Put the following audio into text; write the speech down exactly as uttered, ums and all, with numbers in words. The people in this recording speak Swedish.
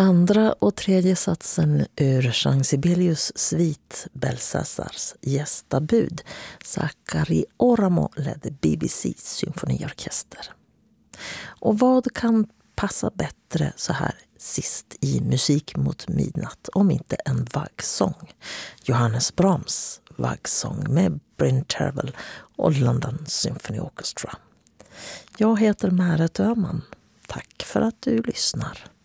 Andra och tredje satsen ur Jean Sibelius svit Belshazzars gästabud. Zachary Oramo ledde B B C:s symfoniorkester. Och vad kan passa bättre så här sist i Musik mot midnatt om inte en vaggsång? Johannes Brahms vaggsång med Bryn Tervel och London Symphony Orchestra. Jag heter Märet Öhman. Tack för att du lyssnar.